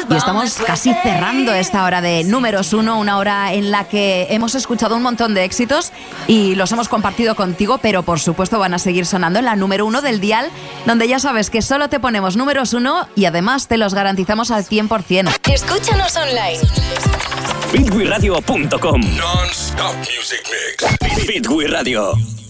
Y estamos casi cerrando esta hora de números 1, una hora en la que hemos escuchado un montón de éxitos y los hemos compartido contigo, pero por supuesto van a seguir sonando en la número 1 del dial, donde ya sabes que solo te ponemos números 1 y además te los garantizamos al 100%. Escúchanos online. Fitwiradio.com. Non-stop music mix. Fitwiradio.